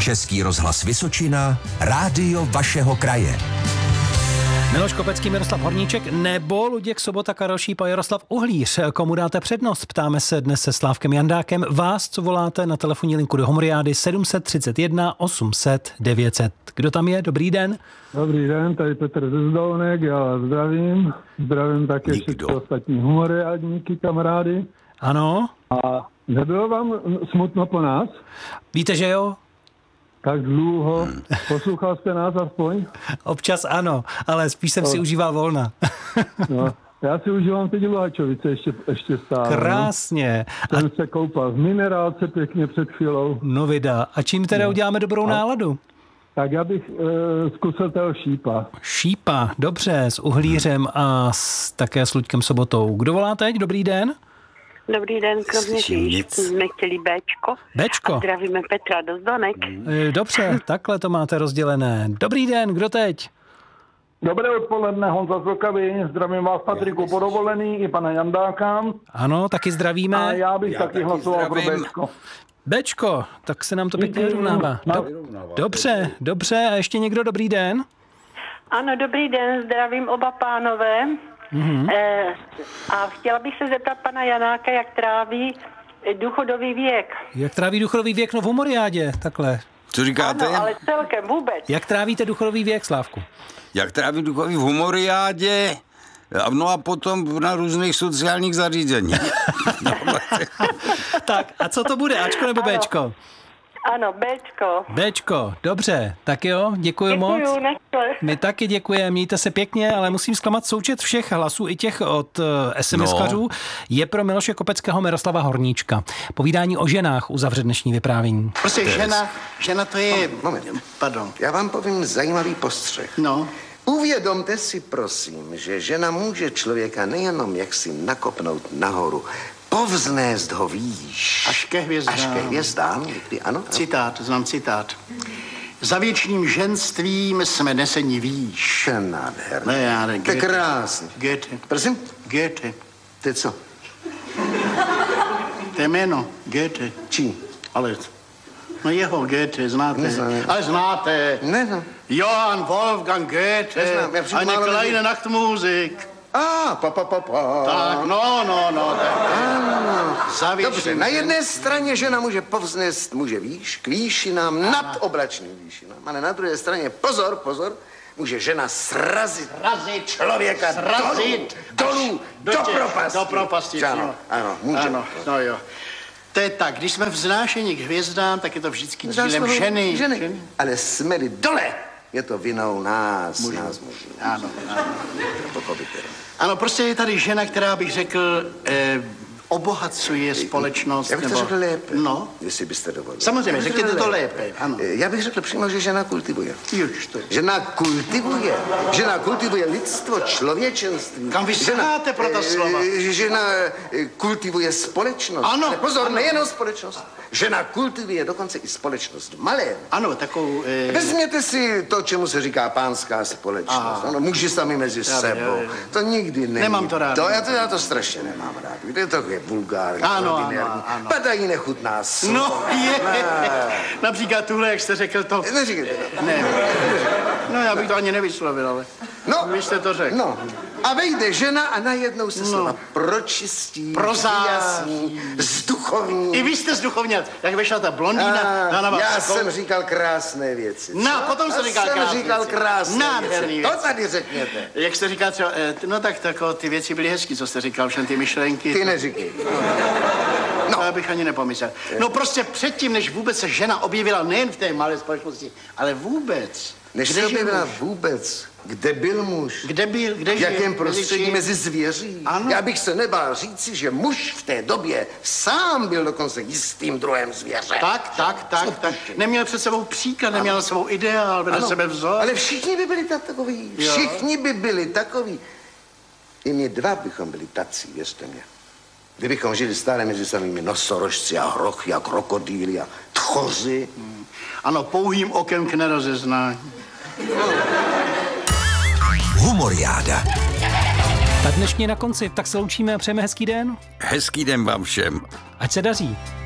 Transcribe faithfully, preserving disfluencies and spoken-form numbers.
Český rozhlas Vysočina, rádio vašeho kraje. Miloš Kopecký, Miroslav Horníček nebo Luděk Sobota, Karel Šíp a Jaroslav Uhlíř. Komu dáte přednost? Ptáme se dnes se Slávkem Jandákem. Vás, co voláte na telefonní linku do Homoriády sedm set třicet jedna osm set devět set. Kdo tam je? Dobrý den. Dobrý den, tady Petr ze Zdolnek, já vás zdravím. Zdravím také všechny ostatní humoriádníky, kamarády. Ano. A nebylo vám smutno po nás? Víte, že jo? Tak dlouho. Poslouchal jste nás aspoň? Občas ano, ale spíš jsem no. si užíval volna. No, já si užívám teď Vláčovice ještě, ještě stále. Krásně. No. Jsem a... se koupal v minerálce pěkně před chvílou. No vida. A čím teda no. uděláme dobrou no. náladu? Tak já bych e, zkusil toho Šípa. Šípa, dobře, s Uhlířem a s, také s Luďkem Sobotou. Kdo volá teď? Dobrý den. Dobrý den, kromě říš, jsme chtěli Béčko. Béčko. A zdravíme Petra do Zdonek. Dobře, takhle to máte rozdělené. Dobrý den, kdo teď? Dobré odpoledne, Honza z Vlkavy. Zdravím vás, Patriku, po dovolený i pana Jandáka. Ano, taky zdravíme. A já bych já taky, taky hlasoval zdravím. pro Béčko. Béčko, tak se nám to pěkně vyrovnává. Do, dobře, dobře. A ještě někdo? Dobrý den? Ano, dobrý den, zdravím oba pánové. Mm-hmm. E, a chtěla bych se zeptat pana Janáka, jak tráví důchodový věk. Jak tráví důchodový věk? No v Homoriádě, takhle. Co říkáte? Ano, ale celkem vůbec. Jak trávíte důchodový věk, Slávku? Jak tráví důchodový v Homoriádě? No a potom na různých sociálních zařízeních. Tak, a co to bude? Ačko nebo Béčko? Ano, Béčko. Béčko, dobře. Tak jo, děkuji moc. Děkuju, nechce. My taky děkujeme, mějte se pěkně, ale musím zklamat součet všech hlasů, i těch od uh, SMSkařů. No. Je pro Miloše Kopeckého, Miroslava Horníčka. Povídání o ženách uzavře dnešní vyprávění. Prostě žena, žena to je... Moment. Pardon. Já vám povím zajímavý postřeh. No. Uvědomte si, prosím, že žena může člověka nejenom jaksi nakopnout nahoru, povznést ho výš. Až ke hvězdám. Až ke hvězdám, někdy, ano. Citát, znám citát. Za věčným ženstvím jsme neseni výš. Nádherný. Ne, já ne, to je krásný. Goethe. Prosím? Goethe. To je co? To je jméno. Goethe. Čí? Ale... No jeho Goethe, znáte. Neznám. Ale znáte. Ne, no. Johann Wolfgang Goethe. Neznám. Eine kleine Nachtmusik. A, pa, pa, pa, pa. Tak, no, no, no. Tak. Dobře, na jedné straně žena může povznést muže výš, k výšinám, nad oblačným výšinám, ale na druhé straně, pozor, pozor, může žena srazit, srazit člověka srazit dolů, do, do, do propasti. Do propasti, ano, ano, může. Ano, no jo. To je tak, když jsme vznášeni k hvězdám, tak je to vždycky dílem ženy. ženy. ženy. Ale jsme-li dole, je to vinou nás, Můžu. nás mužů. Ano, ano. Ano, prostě je tady žena, která bych řekl, eh, obohacuje společnost. Já bych to nebo... řekl lépe, no. jestli byste dovolili. Samozřejmě, řekněte to lépe, ano. Já bych řekl přímo, že žena kultivuje. Juž to. Žena kultivuje. Žena kultivuje lidstvo, člověčenství. Kam vy saháte pro ta slova? Žena kultivuje společnost. Ano. Ale pozor, ano. nejenom společnost. Žena kultivuje dokonce i společnost malé. Ano, takovou... Eh... Vezměte si to, čemu se říká pánská společnost. Ano, muži sami mezi já, sebou. Já, já. To nikdy není. Nemám to rád. To, já, to, já to strašně nemám rád. Víte, to je vulgární, ano, ordinární. Ano, ano. Padají nechutná slova. No, je. Ne. Například tuhle, jak jste řekl to... Neříkejte to. Ne. No, já bych to ani nevyslovil, ale... No, vy jste to řekl. No. A vejde žena a najednou se no. slova pročistí, prozásní, zduchovní. I vy jste zduchovněl. Jak vešla ta blondýna, a, na vás já skol... jsem říkal krásné věci. Co? No, potom jste říkal krásné jsem říkal krásné Nádherný věci. To tady řekněte. Jak jste říkal třeba, no tak tako, ty věci byly hezký, co jste říkal, všem ty myšlenky. Ty to... neříkej. No. To já bych ani nepomyslel. No prostě předtím, než vůbec se žena objevila nejen v té malé společnosti, ale vůbec. Než se objevila vůbec, kde byl muž? Kde byl, kde v jakém prostředí mezi zvěří? Ano. Já bych se nebál říci, že muž v té době sám byl dokonce jistým druhem zvěře. Tak, tak, tak, tak. Neměl před sebou příklad, neměl svou ideál, vedle sebe vzor. Ale všichni by byli takoví. Všichni by byli takoví. I my dva bychom byli tací, věřte mě. Kdybychom žili stále mezi samými nosorožci a hrochy a krokodýly a tchoři. Hmm. Ano, pouhým okem k nerozeznání. Humoriáda. Tak dnešní na konci, tak se loučíme a přejeme hezký den. Hezký den vám všem. Ať se daří.